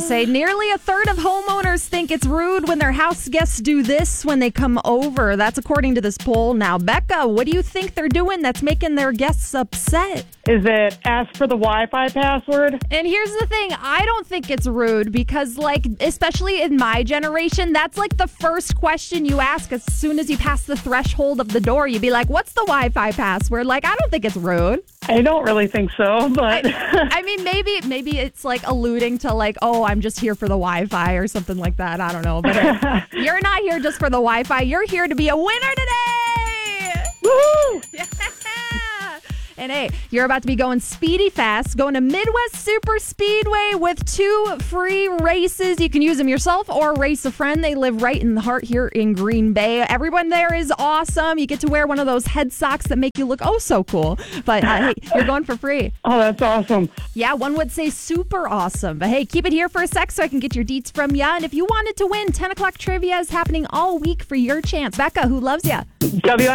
say nearly a third of homeowners think it's rude when their house guests do this when they come over. That's according to this poll. Now, Becca, what do you think they're doing that's making their guests upset? Is it ask for the Wi-Fi password? And here's the thing. I don't think it's rude because, like, especially in my generation, that's like the first question you ask as soon as you pass the threshold of the door. You'd be like, what's the Wi-Fi password? Like, I don't think it's rude. I don't really think so, but... I mean, maybe it's like alluding to like, oh, I'm just here for the Wi-Fi or something like that. I don't know. But you're not here just for the Wi-Fi. You're here to be a winner today. Woo! Yeah. And hey, you're about to be going speedy fast, going to Midwest Super Speedway with 2 free races. You can use them yourself or race a friend. They live right in the heart here in Green Bay. Everyone there is awesome. You get to wear one of those head socks that make you look oh so cool. But hey, you're going for free. Oh, that's awesome. Yeah, one would say super awesome. But hey, keep it here for a sec so I can get your deets from ya. And if you wanted to win, 10 o'clock trivia is happening all week for your chance. Becca, who loves ya?